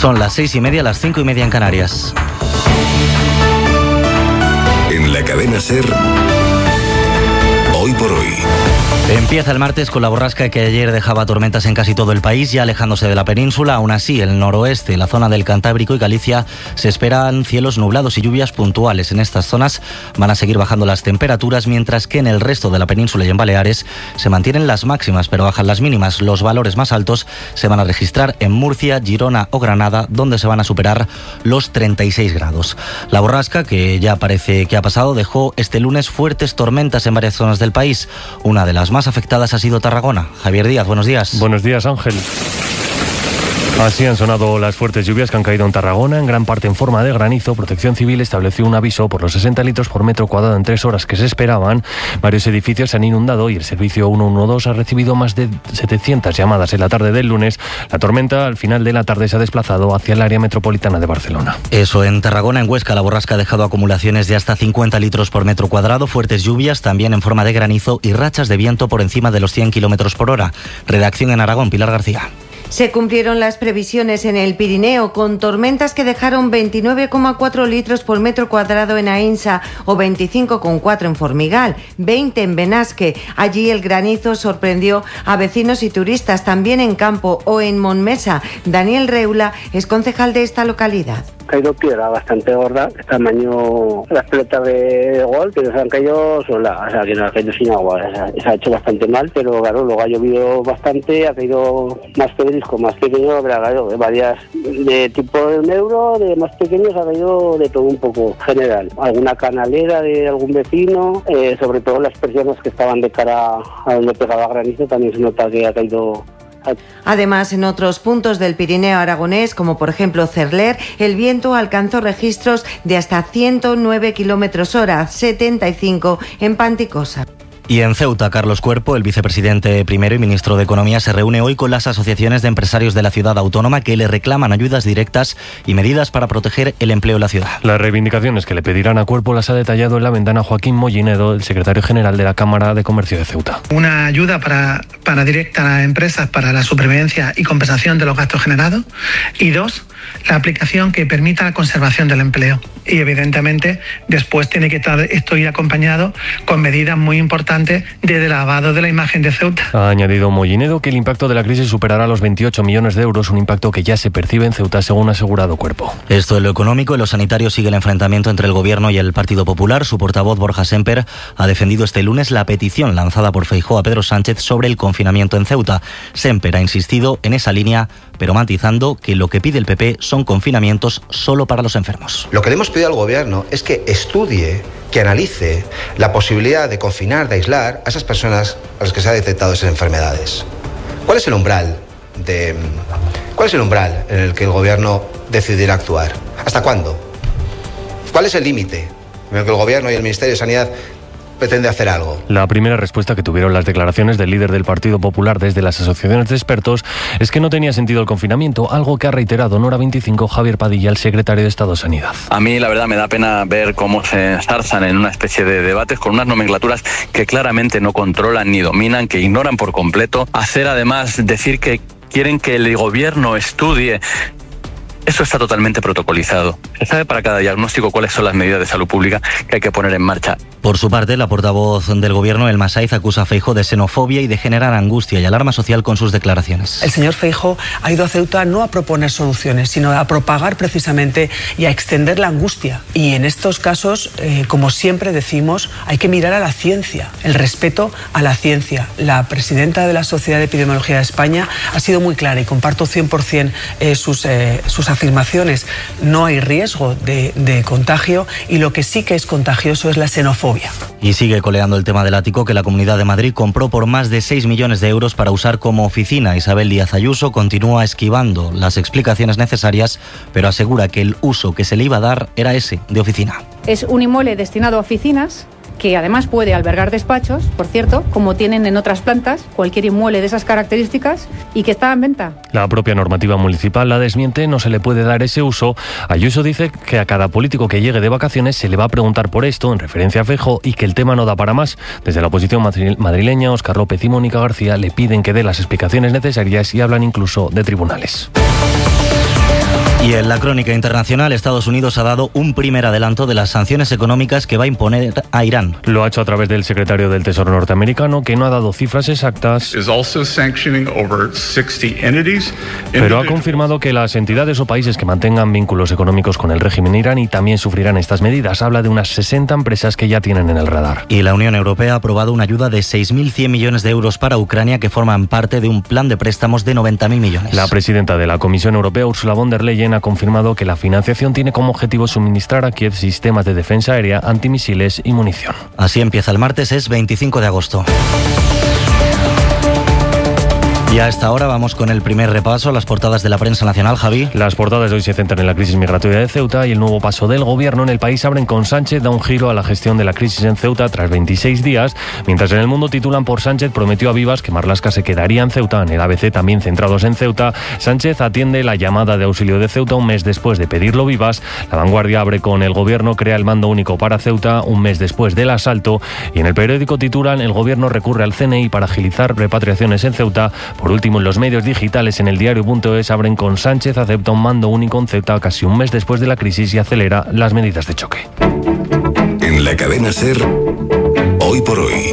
Son las 6:30, las 5:30 en Canarias. En la cadena SER, Hoy por Hoy. Empieza el martes con la borrasca que ayer dejaba tormentas en casi todo el país, ya alejándose de la península. Aún así, el noroeste, la zona del Cantábrico y Galicia, se esperan cielos nublados y lluvias puntuales. En estas zonas van a seguir bajando las temperaturas, mientras que en el resto de la península y en Baleares se mantienen las máximas, pero bajan las mínimas. Los valores más altos se van a registrar en Murcia, Girona o Granada, donde se van a superar los 36 grados. La borrasca, que ya parece que ha pasado, dejó este lunes fuertes tormentas en varias zonas del país. Una de las más afectadas ha sido Tarragona. Javier Díaz, buenos días. Buenos días, Ángel. Así han sonado las fuertes lluvias que han caído en Tarragona, en gran parte en forma de granizo. Protección Civil estableció un aviso por los 60 litros por metro cuadrado en 3 horas que se esperaban. Varios edificios se han inundado y el servicio 112 ha recibido más de 700 llamadas en la tarde del lunes. La tormenta al final de la tarde se ha desplazado hacia el área metropolitana de Barcelona. Eso, en Tarragona, en Huesca, la borrasca ha dejado acumulaciones de hasta 50 litros por metro cuadrado, fuertes lluvias también en forma de granizo y rachas de viento por encima de los 100 kilómetros por hora. Redacción en Aragón, Pilar García. Se cumplieron las previsiones en el Pirineo, con tormentas que dejaron 29,4 litros por metro cuadrado en Aínsa o 25,4 en Formigal, 20 en Benasque. Allí el granizo sorprendió a vecinos y turistas, también en Campo o en Monmesa. Daniel Reula es concejal de esta localidad. Ha caído piedra bastante gorda, de tamaño las pelotas de gol, pero se han caído solas, o sea que no ha caído sin agua, se ha hecho bastante mal, pero claro, luego ha llovido bastante, ha caído más pedrisco, más pequeño, pero ha caído de varias, de tipo de neuro, de más pequeños, ha caído de todo un poco general. Alguna canalera de algún vecino, sobre todo las personas que estaban de cara a donde pegaba granizo, también se nota que ha caído. Además, en otros puntos del Pirineo aragonés, como por ejemplo Cerler, el viento alcanzó registros de hasta 109 kilómetros hora, 75 en Panticosa. Y en Ceuta, Carlos Cuerpo, el vicepresidente primero y ministro de Economía, se reúne hoy con las asociaciones de empresarios de la ciudad autónoma que le reclaman ayudas directas y medidas para proteger el empleo en la ciudad. Las reivindicaciones que le pedirán a Cuerpo las ha detallado en la ventana Joaquín Mollinedo, el secretario general de la Cámara de Comercio de Ceuta. Una ayuda para directa a empresas para la supervivencia y compensación de los gastos generados. Y 2, la aplicación que permita la conservación del empleo. Y evidentemente después tiene que esto ir acompañado con medidas muy importantes de lavado de la imagen de Ceuta. Ha añadido Mollinedo que el impacto de la crisis superará los 28 millones de euros, un impacto que ya se percibe en Ceuta, según ha asegurado Cuerpo. Esto en lo económico. En lo sanitario sigue el enfrentamiento entre el Gobierno y el Partido Popular. Su portavoz, Borja Sémper, ha defendido este lunes la petición lanzada por Feijóo a Pedro Sánchez sobre el confinamiento en Ceuta. Sémper ha insistido en esa línea, pero matizando que lo que pide el PP son confinamientos solo para los enfermos. Lo que le hemos pedido al Gobierno es que estudie, que analice la posibilidad de confinar, de aislar a esas personas a las que se ha detectado esas enfermedades. ¿Cuál es el umbral en el que el Gobierno decidirá actuar? ¿Hasta cuándo? ¿Cuál es el límite en el que el Gobierno y el Ministerio de Sanidad pretende hacer algo? La primera respuesta que tuvieron las declaraciones del líder del Partido Popular desde las asociaciones de expertos es que no tenía sentido el confinamiento, algo que ha reiterado en Hora 25 Javier Padilla, el secretario de Estado de Sanidad. A mí la verdad me da pena ver cómo se ensarzan en una especie de debates con unas nomenclaturas que claramente no controlan ni dominan, que ignoran por completo. Decir que quieren que el gobierno estudie. Eso está totalmente protocolizado. Se sabe para cada diagnóstico cuáles son las medidas de salud pública que hay que poner en marcha. Por su parte, la portavoz del Gobierno, Elma Saiz, acusa a Feijóo de xenofobia y de generar angustia y alarma social con sus declaraciones. El señor Feijóo ha ido a Ceuta no a proponer soluciones, sino a propagar precisamente y a extender la angustia. Y en estos casos, como siempre decimos, hay que mirar a la ciencia, el respeto a la ciencia. La presidenta de la Sociedad de Epidemiología de España ha sido muy clara y comparto 100% sus afirmaciones. No hay riesgo de contagio y lo que sí que es contagioso es la xenofobia. Y sigue coleando el tema del ático que la Comunidad de Madrid compró por más de 6 millones de euros para usar como oficina. Isabel Díaz Ayuso continúa esquivando las explicaciones necesarias, pero asegura que el uso que se le iba a dar era ese, de oficina. Es un inmueble destinado a oficinas, que además puede albergar despachos, por cierto, como tienen en otras plantas, cualquier inmueble de esas características, y que está en venta. La propia normativa municipal la desmiente, no se le puede dar ese uso. Ayuso dice que a cada político que llegue de vacaciones se le va a preguntar por esto, en referencia a Feijóo, y que el tema no da para más. Desde la oposición madrileña, Óscar López y Mónica García le piden que dé las explicaciones necesarias y hablan incluso de tribunales. Y en la crónica internacional, Estados Unidos ha dado un primer adelanto de las sanciones económicas que va a imponer a Irán. Lo ha hecho a través del secretario del Tesoro norteamericano, que no ha dado cifras exactas, pero ha confirmado que las entidades o países que mantengan vínculos económicos con el régimen iraní también sufrirán estas medidas. Habla de unas 60 empresas que ya tienen en el radar. Y la Unión Europea ha aprobado una ayuda de 6.100 millones de euros para Ucrania, que forman parte de un plan de préstamos de 90.000 millones. La presidenta de la Comisión Europea, Ursula von der Leyen, ha confirmado que la financiación tiene como objetivo suministrar a Kiev sistemas de defensa aérea, antimisiles y munición. Así empieza el martes, es 25 de agosto. Y a esta hora vamos con el primer repaso a las portadas de la prensa nacional, Javi. Las portadas de hoy se centran en la crisis migratoria de Ceuta y el nuevo paso del gobierno en el país. Abren con Sánchez da un giro a la gestión de la crisis en Ceuta tras 26 días, mientras en El Mundo titulan por Sánchez prometió a Vivas que Marlaska se quedaría en Ceuta. En el ABC, también centrados en Ceuta, Sánchez atiende la llamada de auxilio de Ceuta un mes después de pedirlo Vivas. La Vanguardia abre con el gobierno crea el mando único para Ceuta un mes después del asalto, y en el periódico titulan el gobierno recurre al CNI para agilizar repatriaciones en Ceuta. Por último, en los medios digitales, en el diario.es, abren con Sánchez acepta un mando único en Ceuta casi un mes después de la crisis y acelera las medidas de choque. En la cadena SER, hoy por hoy.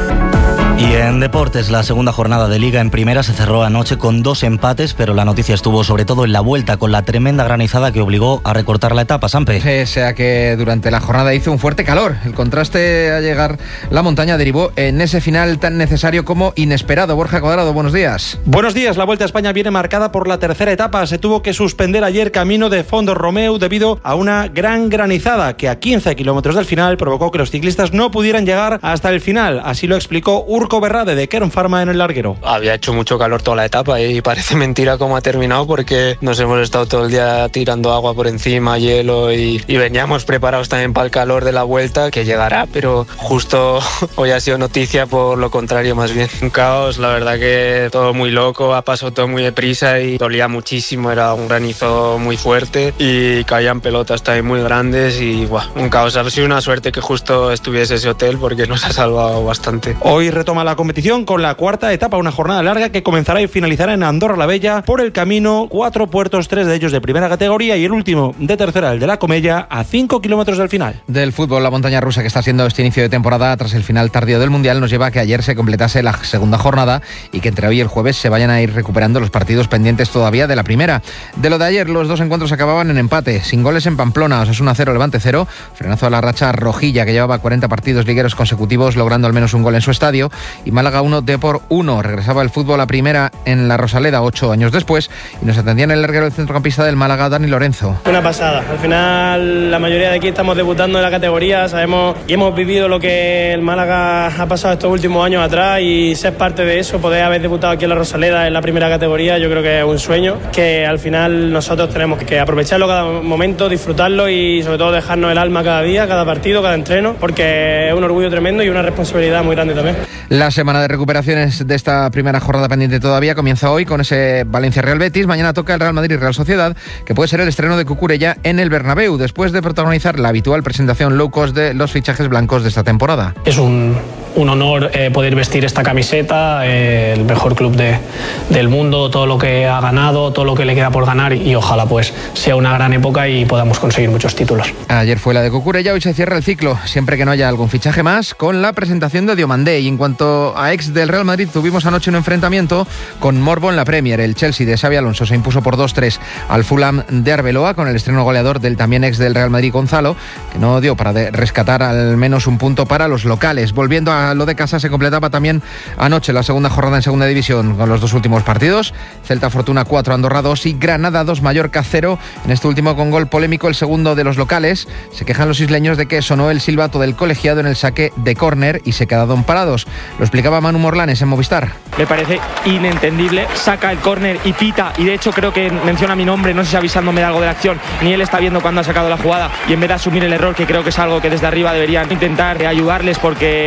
Y en deportes, la segunda jornada de Liga en Primera se cerró anoche con 2 empates, pero la noticia estuvo sobre todo en la vuelta, con la tremenda granizada que obligó a recortar la etapa, Sampe. Pese a que durante la jornada hizo un fuerte calor, el contraste a llegar la montaña derivó en ese final tan necesario como inesperado. Borja Cuadrado, buenos días. Buenos días, la Vuelta a España viene marcada por la tercera etapa. Se tuvo que suspender ayer camino de Fondo Romeu debido a una gran granizada que a 15 kilómetros del final provocó que los ciclistas no pudieran llegar hasta el final. Así lo explicó Urco Berrade de Kern Pharma en el larguero. Había hecho mucho calor toda la etapa y parece mentira cómo ha terminado, porque nos hemos estado todo el día tirando agua por encima, hielo, y veníamos preparados también para el calor de la vuelta, que llegará, pero justo hoy ha sido noticia por lo contrario, más bien. Un caos, la verdad que todo muy loco, ha pasado todo muy deprisa y dolía muchísimo, era un granizo muy fuerte y caían pelotas también muy grandes y un caos. Ha sido una suerte que justo estuviese ese hotel porque nos ha salvado bastante. Hoy retoma la competición con la cuarta etapa, una jornada larga que comenzará y finalizará en Andorra la Bella. Por el camino, 4 puertos, 3 de ellos de primera categoría y el último de tercera, el de la Comella, a 5 kilómetros del final. Del fútbol, la montaña rusa que está siendo este inicio de temporada tras el final tardío del Mundial nos lleva a que ayer se completase la segunda jornada y que entre hoy y el jueves se vayan a ir recuperando los partidos pendientes todavía de la primera. De lo de ayer, los 2 encuentros acababan en empate, sin goles en Pamplona, Osasuna 0, Levante 0, frenazo a la racha rojilla que llevaba 40 partidos ligueros consecutivos logrando al menos un gol en su estadio, y Málaga 1, Depor 1. Regresaba el fútbol a primera en la Rosaleda 8 años después y nos atendía en el larguero el centrocampista del Málaga, Dani Lorenzo. Una pasada. Al final la mayoría de aquí estamos debutando en la categoría, sabemos y hemos vivido lo que el Málaga ha pasado estos últimos años atrás, y ser parte de eso, poder haber debutado aquí en la Rosaleda en la primera categoría, yo creo que es un sueño que al final nosotros tenemos que aprovecharlo cada momento, disfrutarlo y sobre todo dejarnos el alma cada día, cada partido, cada entreno, porque es un orgullo tremendo y una responsabilidad muy grande también. La semana de recuperaciones de esta primera jornada pendiente todavía comienza hoy con ese Valencia-Real Betis. Mañana toca el Real Madrid-Real Sociedad, que puede ser el estreno de Cucurella en el Bernabéu, después de protagonizar la habitual presentación low cost de los fichajes blancos de esta temporada. Es un honor poder vestir esta camiseta, el mejor club del mundo, todo lo que ha ganado, todo lo que le queda por ganar, y ojalá pues sea una gran época y podamos conseguir muchos títulos. Ayer fue la de Cucurella, hoy se cierra el ciclo, siempre que no haya algún fichaje más, con la presentación de Diomandé. Y en cuanto a ex del Real Madrid, tuvimos anoche un enfrentamiento con morbo en la Premier. El Chelsea de Xabi Alonso se impuso por 2-3 al Fulham de Arbeloa, con el estreno goleador del también ex del Real Madrid, Gonzalo, que no dio para rescatar al menos un punto para los locales. Volviendo a lo de casa, se completaba también anoche la segunda jornada en segunda división con los 2 últimos partidos. Celta Fortuna 4, Andorra 2 y Granada 2, Mallorca 0. En este último con gol polémico, el segundo de los locales. Se quejan los isleños de que sonó el silbato del colegiado en el saque de córner y se quedaron parados. Lo explicaba Manu Morlanes en Movistar. Me parece inentendible, saca el córner y pita, y de hecho creo que menciona mi nombre, no sé si avisándome de algo de la acción, ni él está viendo cuando ha sacado la jugada, y en vez de asumir el error, que creo que es algo que desde arriba deberían intentar ayudarles, porque parece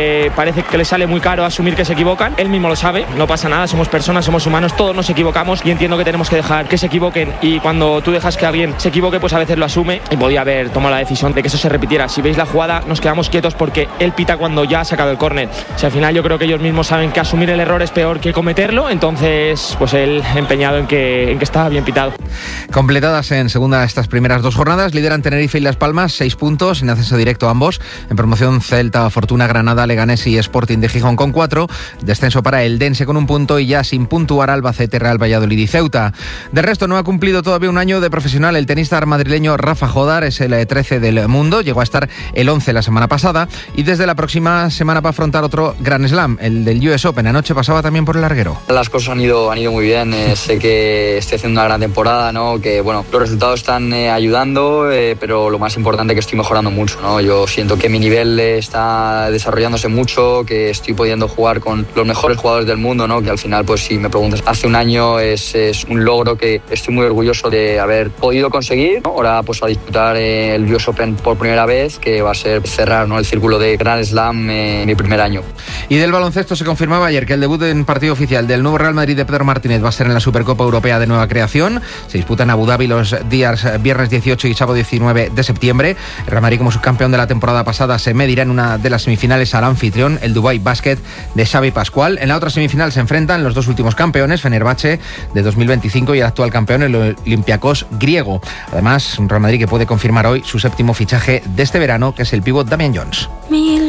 parece que les sale muy caro asumir que se equivocan. Él mismo lo sabe, no pasa nada, somos personas, somos humanos, todos nos equivocamos y entiendo que tenemos que dejar que se equivoquen, y cuando tú dejas que alguien se equivoque, pues a veces lo asume, y podía haber tomado la decisión de que eso se repitiera. Si veis la jugada, nos quedamos quietos porque él pita cuando ya ha sacado el córner. O sea, al final yo creo que ellos mismos saben que asumir el error es peor que cometerlo, entonces pues él empeñado en que estaba bien pitado. Completadas en segunda estas primeras 2 jornadas, lideran Tenerife y Las Palmas, 6 puntos, en ascenso directo ambos. En promoción, Celta, Fortuna, Granada, Leganés y Sporting de Gijón con 4. Descenso para el Dense con 1 punto y ya sin puntuar Albacete, Real Valladolid y Ceuta. Del resto, no ha cumplido todavía un año de profesional el tenista madrileño Rafa Jodar, es el 13 del mundo, llegó a estar el 11 la semana pasada y desde la próxima semana va a afrontar otro Grand Slam, el del US Open. Anoche pasaba también por el larguero. Las cosas han ido muy bien, sé que estoy haciendo una gran temporada, ¿no? Que bueno, los resultados están ayudando, pero lo más importante es que estoy mejorando mucho, ¿no? Yo siento que mi nivel está desarrollándose mucho, que estoy pudiendo jugar con los mejores jugadores del mundo, ¿no? Que al final, pues si me preguntas, hace un año es un logro que estoy muy orgulloso de haber podido conseguir, ¿no? Ahora pues a disputar el US Open por primera vez, que va a ser cerrar, ¿no?, el círculo de Grand Slam mi primer año. Y del baloncesto se confirmaba ayer que el debut en partido oficial del nuevo Real Madrid de Pedro Martínez va a ser en la Supercopa Europea de Nueva Creación. Se disputa en Abu Dhabi los días viernes 18 y sábado 19 de septiembre. El Real Madrid, como subcampeón de la temporada pasada, se medirá en una de las semifinales al anfitrión, el Dubai Basket de Xavi Pascual. En la otra semifinal se enfrentan los 2 últimos campeones, Fenerbahce de 2025 y el actual campeón, el Olympiacos griego. Además, un Real Madrid que puede confirmar hoy su 7º fichaje de este verano, que es el pívot Damian Jones.